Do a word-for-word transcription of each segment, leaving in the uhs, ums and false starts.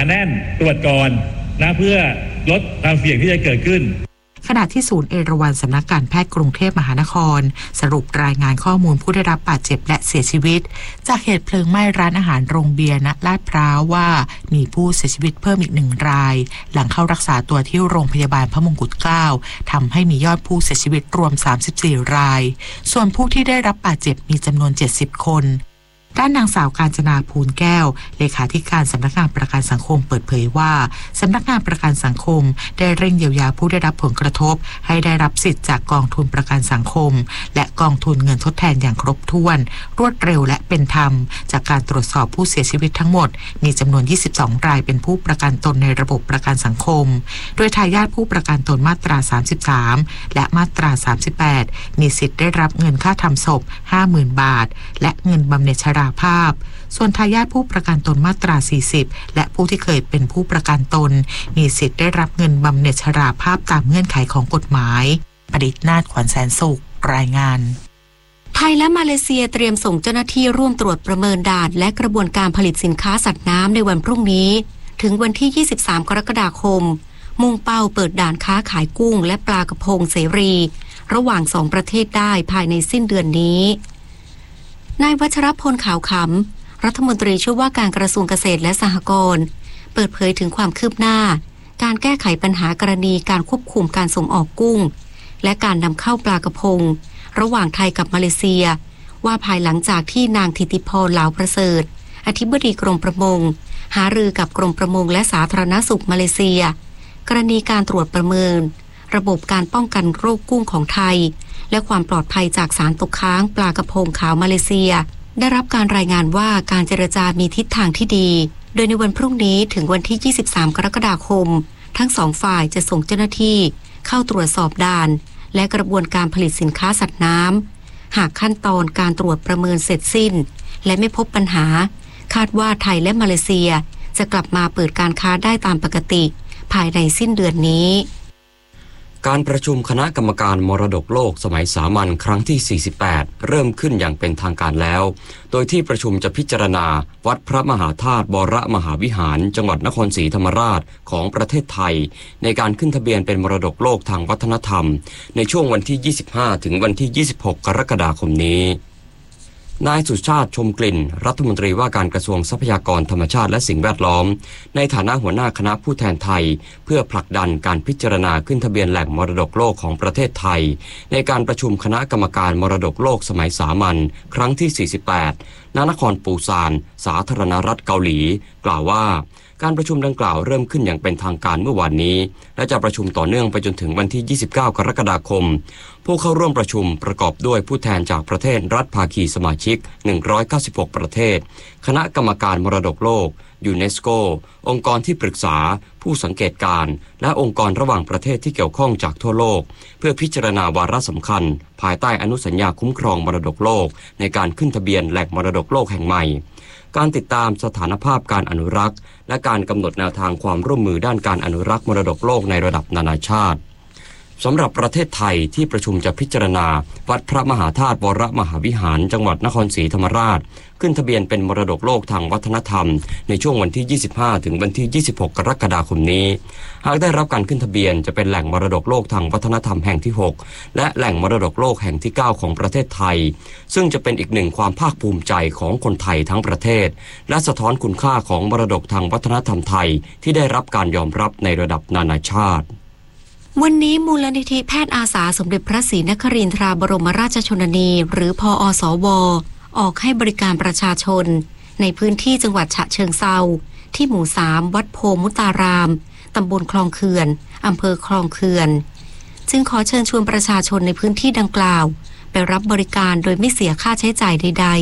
แน่นตรวจก่อนนะเพื่อลดความเสี่ยงที่จะเกิดขึ้นขณะที่ศูนย์เอราวัณสำนักการแพทย์กรุงเทพมหานครสรุปรายงานข้อมูลผู้ได้รับบาดเจ็บและเสียชีวิตจากเหตุเพลิงไหม้ร้านอาหารโรงเบียร์ณลาดพร้าวว่ามีผู้เสียชีวิตเพิ่มอีกหนึ่งรายหลังเข้ารักษาตัวที่โรงพยาบาลพระมงกุฎเกล้าทำให้มียอดผู้เสียชีวิตรวมสามสิบสี่รายส่วนผู้ที่ได้รับบาดเจ็บมีจำนวนเจ็ดสิบคนด้านนางสาวกาญจนาภูลแก้วเลขาธิการสำนักงานประกันสังคมเปิดเผยว่าสำนักงานประกันสังคมได้เร่งเยียวยาผู้ได้รับผลกระทบให้ได้รับสิทธิ์จากกองทุนประกันสังคมและกองทุนเงินทดแทนอย่างครบถ้วนรวดเร็วและเป็นธรรมจากการตรวจสอบผู้เสียชีวิตทั้งหมดมีจำนวนยี่สิบสองรายเป็นผู้ประกันตนในระบบประกันสังคมโดยทายาทผู้ประกันตนมาตราสามสิบสามและมาตราสามสิบแปดมีสิทธิ์ได้รับเงินค่าทำศพ ห้าหมื่น บาทและเงินบำเหน็จชราภาพส่วนทายาทผู้ประกันตนมาตราสี่สิบและผู้ที่เคยเป็นผู้ประกันตนมีสิทธิ์ได้รับเงินบำเหน็จชราภาพตามเงื่อนไขของกฎหมายปริศนาถขวัญแสนสุขรายงานไทยและมาเลเซียเตรียมส่งเจ้าหน้าที่ร่วมตรวจประเมินด่านและกระบวนการผลิตสินค้าสัตว์น้ำในวันพรุ่งนี้ถึงวันที่ยี่สิบสามกรกฎาคมมุ่งเป้าเปิดด่านค้าขายกุ้งและปลากระพงเสรีระหว่างสองประเทศได้ภายในสิ้นเดือนนี้นายวัชรพลขาวขำรัฐมนตรีช่วยว่าการกระทรวงเกษตรและสหกรณ์เปิดเผยถึงความคืบหน้าการแก้ไขปัญหากรณีการควบคุมการส่งออกกุ้งและการนำเข้าปลากระพงระหว่างไทยกับมาเลเซียว่าภายหลังจากที่นางธิติพรเหลาประเสริฐอธิบดีกรมประมงหารือกับกรมประมงและสาธารณสุขมาเลเซียกรณีการตรวจประเมินระบบการป้องกันโรคกุ้งของไทยและความปลอดภัยจากสารตกค้างปลากระพงขาวมาเลเซียได้รับการรายงานว่าการเจรจามีทิศทางที่ดีโดยในวันพรุ่งนี้ถึงวันที่ยี่สิบสามกรกฎาคมทั้งสองฝ่ายจะส่งเจ้าหน้าที่เข้าตรวจสอบด่านและกระบวนการผลิตสินค้าสัตว์น้ำหากขั้นตอนการตรวจประเมินเสร็จสิ้นและไม่พบปัญหาคาดว่าไทยและมาเลเซียจะกลับมาเปิดการค้าได้ตามปกติภายในสิ้นเดือนนี้การประชุมคณะกรรมการมรดกโลกสมัยสามัญครั้งที่สี่สิบแปดเริ่มขึ้นอย่างเป็นทางการแล้วโดยที่ประชุมจะพิจารณาวัดพระมหาธาตุวรมหาวิหารจังหวัดนครศรีธรรมราชของประเทศไทยในการขึ้นทะเบียนเป็นมรดกโลกทางวัฒนธรรมในช่วงวันที่ยี่สิบห้าถึงวันที่ยี่สิบหกกรกฎาคมนี้นายสุชาติชมกลิ่นรัฐมนตรีว่าการกระทรวงทรัพยากรธรรมชาติและสิ่งแวดล้อมในฐานะหัวหน้าคณะผู้แทนไทยเพื่อผลักดันการพิจารณาขึ้นทะเบียนแหล่งมรดกโลกของประเทศไทยในการประชุมคณะกรรมการมรดกโลกสมัยสามัญครั้งที่สี่สิบแปดณนครปูซานสาธารณรัฐเกาหลีกล่าวว่าการประชุมดังกล่าวเริ่มขึ้นอย่างเป็นทางการเมื่อวานนี้และจะประชุมต่อเนื่องไปจนถึงวันที่ยี่สิบเก้ากรกฎาคมผู้เข้าร่วมประชุมประกอบด้วยผู้แทนจากประเทศรัฐภาคีสมาชิกหนึ่งร้อยเก้าสิบหกประเทศคณะกรรมการมรดกโลกยูเนสโกองค์กรที่ปรึกษาผู้สังเกตการณ์และองค์กรระหว่างประเทศที่เกี่ยวข้องจากทั่วโลกเพื่อพิจารณาวาระสำคัญภายใต้อนุสัญญาคุ้มครองมรดกโลกในการขึ้นทะเบียนแหล่งมรดกโลกแห่งใหม่การติดตามสถานภาพการอนุรักษ์และการกำหนดแนวทางความร่วมมือด้านการอนุรักษ์มรดกโลกในระดับนานาชาติสำหรับประเทศไทยที่ประชุมจะพิจารณาวัดพระมหาธาตุวรมหาวิหารจังหวัดนครศรีธรรมราชขึ้นทะเบียนเป็นมรดกโลกทางวัฒนธรรมในช่วงวันที่ยี่สิบห้าถึงวันที่ยี่สิบหกกรกฎาคมนี้หากได้รับการขึ้นทะเบียนจะเป็นแหล่งมรดกโลกทางวัฒนธรรมแห่งที่หกและแหล่งมรดกโลกแห่งที่เก้าของประเทศไทยซึ่งจะเป็นอีกหนึ่งความภาคภูมิใจของคนไทยทั้งประเทศและสะท้อนคุณค่าของมรดกทางวัฒนธรรมไทยที่ได้รับการยอมรับในระดับนานาชาติวันนี้มูลนิธิแพทย์อาสาสมเด็จพระศรีนครินทราบรมราชชนนีหรือพอสวออกให้บริการประชาชนในพื้นที่จังหวัดฉะเชิงเทราที่หมู่สามวัดโพมุตารามตำบลคลองเขื่อนอำเภอคลองเขื่อนจึงขอเชิญชวนประชาชนในพื้นที่ดังกล่าวไปรับบริการโดยไม่เสียค่าใช้จ่ายใด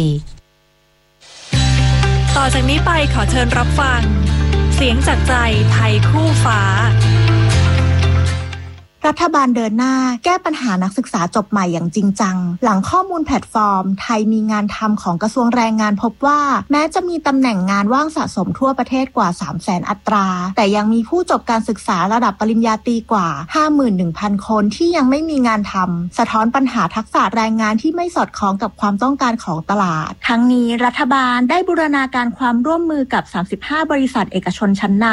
ๆต่อจากนี้ไปขอเชิญรับฟังเสียงจากใจไทยคู่ฟ้ารัฐบาลเดินหน้าแก้ปัญหานักศึกษาจบใหม่อย่างจริงจังหลังข้อมูลแพลตฟอร์มไทยมีงานทำของกระทรวงแรงงานพบว่าแม้จะมีตำแหน่งงานว่างสะสมทั่วประเทศกว่า สามแสน อัตราแต่ยังมีผู้จบการศึกษาระดับปริญญาตรีกว่า ห้าหมื่นหนึ่งพัน คนที่ยังไม่มีงานทำสะท้อนปัญหาทักษะแรงงานที่ไม่สอดคล้องกับความต้องการของตลาดทั้งนี้รัฐบาลได้บูรณาการความร่วมมือกับสามสิบห้าบริษัทเอกชนชั้นนำ